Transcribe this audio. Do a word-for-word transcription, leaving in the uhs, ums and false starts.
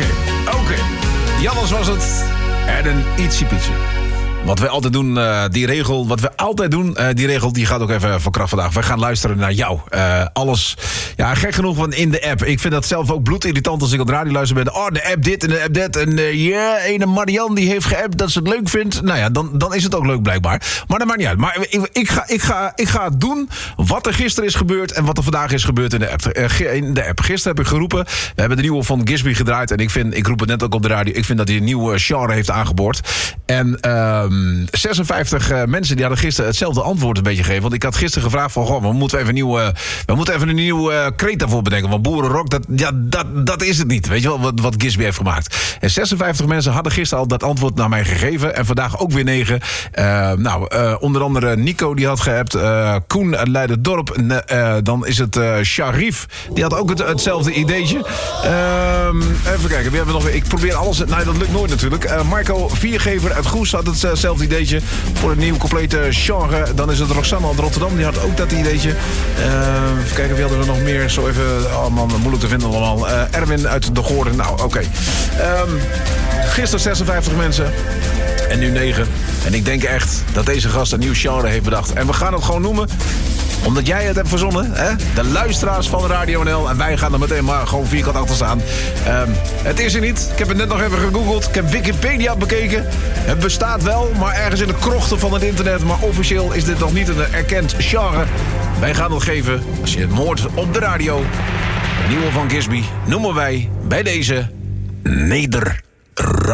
Oké, oké. Jannes was het. En een ietsie pietje. Wat we altijd doen, uh, die regel, wat we altijd doen, uh, die regel die gaat ook even voor kracht vandaag. We gaan luisteren naar jou. Uh, alles, ja, gek genoeg van in de app. Ik vind dat zelf ook bloedirritant als ik op de radio luister ben. Oh, de app dit en de app dat. En ja, uh, yeah, ene Marianne die heeft geappt dat ze het leuk vindt. Nou ja, dan, dan is het ook leuk blijkbaar. Maar dat maakt niet uit. Maar ik, ik, ga, ik, ga, ik ga doen wat er gisteren is gebeurd en wat er vandaag is gebeurd in de app. Uh, in de app. Gisteren heb ik geroepen, we hebben de nieuwe van Gisby gedraaid. En ik vind, ik roep het net ook op de radio, ik vind dat hij een nieuwe genre heeft aangeboord. En uh, zesenvijftig uh, mensen die hadden gisteren hetzelfde antwoord een beetje gegeven. Want ik had gisteren gevraagd van, goh, we moeten even een nieuwe, we moeten even een nieuwe uh, kreet daarvoor bedenken. Want boerenrock, dat, ja, dat, dat is het niet. Weet je wel, wat, wat Gisby heeft gemaakt. En zesenvijftig mensen hadden gisteren al dat antwoord naar mij gegeven. En vandaag ook weer negen. Uh, nou, uh, onder andere Nico, die had geappt. Uh, Koen uit Leiderdorp. Uh, dan is het uh, Sharif. Die had ook het, hetzelfde ideetje. Uh, even kijken, wie hebben we nog? Ik probeer alles. Nee, dat lukt nooit natuurlijk. Uh, Marco Viergever uit Goes had hetzelfde ideetje. Voor een nieuw complete genre. Dan is het Roxanne uit Rotterdam. Die had ook dat ideetje. Uh, even kijken, wie hadden we nog meer? Zo even, oh man, moeilijk te vinden allemaal. Uh, Erwin uit de Goorden. Nou, oké. Okay. Um, gisteren zesenvijftig mensen. En nu negen. En ik denk echt dat deze gast een nieuw genre heeft bedacht. En we gaan het gewoon noemen, omdat jij het hebt verzonnen, hè? De luisteraars van Radio N L. En wij gaan er meteen maar gewoon vierkant achter staan. Um, het is er niet. Ik heb het net nog even gegoogeld. Ik heb Wikipedia bekeken. Het bestaat wel, maar ergens in de krochten van het internet. Maar officieel is dit nog niet een erkend genre. Wij gaan het geven, als je het hoort op de radio. De nieuwe van Gisby noemen wij bij deze Neder.